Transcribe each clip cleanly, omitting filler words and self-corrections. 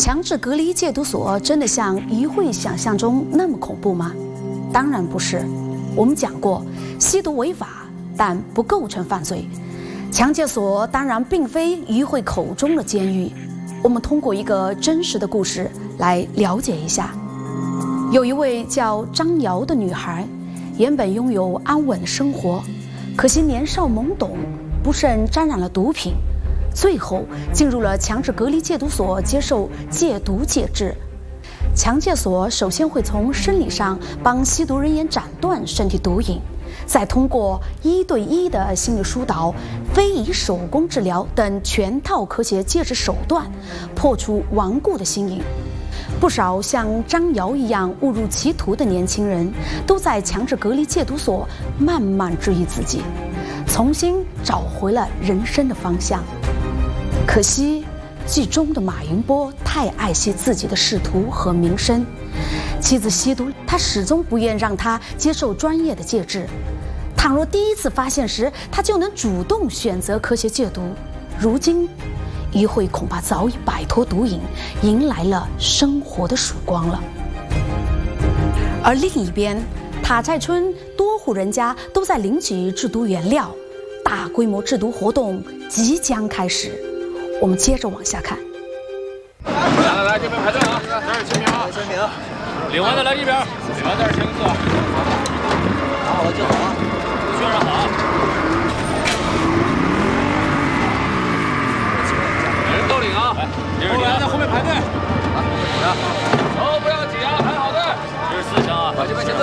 强制隔离戒毒所真的像议会想象中那么恐怖吗？当然不是。我们讲过，吸毒违法，但不构成犯罪。强戒所当然并非议会口中的监狱。我们通过一个真实的故事来了解一下。有一位叫张瑶的女孩，原本拥有安稳的生活，可惜年少懵懂，不慎沾染了毒品，最后进入了强制隔离戒毒所接受戒毒戒治。强戒所首先会从生理上帮吸毒人员斩断身体毒瘾，再通过1对1的心理疏导、非遗手工治疗等全套科学戒治手段，破除顽固的心瘾。不少像张瑶一样误入歧途的年轻人，都在强制隔离戒毒所慢慢治愈自己，重新找回了人生的方向。可惜剧中的马云波太爱惜自己的仕途和名声，妻子吸毒，他始终不愿让他接受专业的戒治。倘若第一次发现时，他就能主动选择科学戒毒，如今议会恐怕早已摆脱毒瘾，迎来了生活的曙光了。而另一边，塔寨村多户人家都在领取制毒原料，大规模制毒活动即将开始。我们接着往下看。 来，这边排队啊！这儿签名啊！签名。领完的来这边，领完这儿签个字。拿好了就好啊！确认好。每人都领啊！后来在后面排队。啊，手不要挤啊，排好队。14箱啊！把这边签字。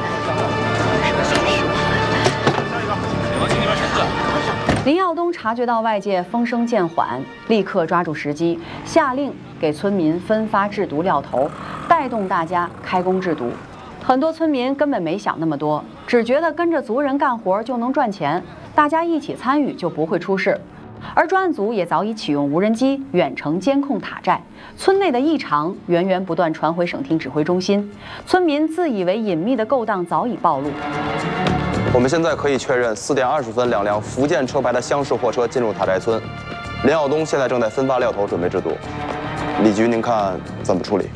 领完请里边签字。 林耀东察觉到外界风声渐缓，立刻抓住时机，下令给村民分发制毒料头，带动大家开工制毒。很多村民根本没想那么多，只觉得跟着族人干活就能赚钱，大家一起参与就不会出事。而专案组也早已启用无人机远程监控塔寨，村内的异常源源不断传回省厅指挥中心，村民自以为隐秘的勾当早已暴露。 我们现在可以确认，4点20分，2辆福建车牌的厢式货车进入塔寨村。林耀东现在正在分发料头，准备制毒。李局，您看怎么处理？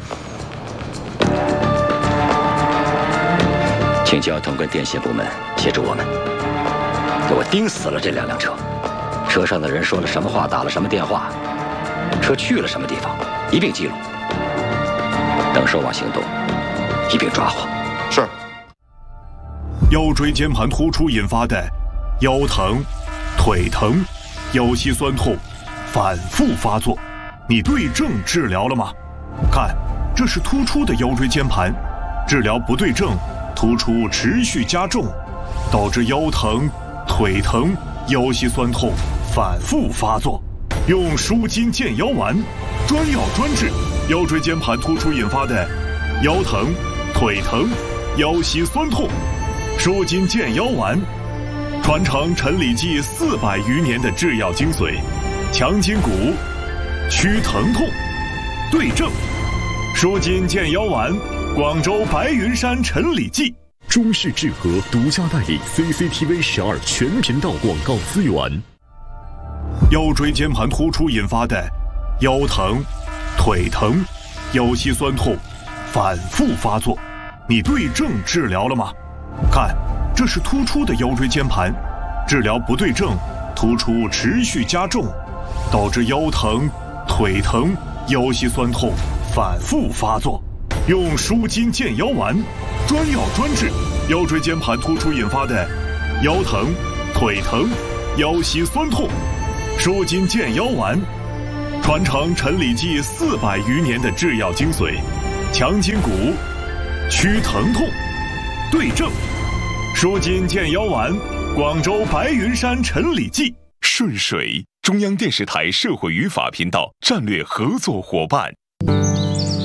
请交通跟电信部门协助我们，给我盯死了这2辆车。车上的人说了什么话，打了什么电话，车去了什么地方，一并记录。等收网行动，一并抓获。 是。 腰椎间盘突出引发的腰疼、腿疼、腰膝酸痛反复发作，你对症治疗了吗？看，这是突出的腰椎间盘，治疗不对症，突出持续加重，导致腰疼、腿疼、腰膝酸痛反复发作。用舒筋健腰丸，专药专治腰椎间盘突出引发的腰疼、腿疼、腰膝酸痛。舒筋健腰丸，传承陈李济400余年的制药精髓，强筋骨，祛疼痛，对症。舒筋健腰丸，广州白云山陈李济。 中视智和独家代理 CCTV 12全频道广告资源。 腰椎间盘突出引发的腰疼、腿疼、腰膝酸痛反复发作，你对症治疗了吗？看，这是突出的腰椎间盘，治疗不对症，突出持续加重，导致腰疼、腿疼、腰膝酸痛反复发作。用舒筋健腰丸，专药专治腰椎间盘突出引发的腰疼、腿疼、腰膝酸痛。舒筋健腰丸，传承陈李济400余年的制药精髓，强筋骨，祛疼痛，对症。舒筋健腰丸，广州白云山陈李济。 顺水，中央电视台社会与法频道战略合作伙伴。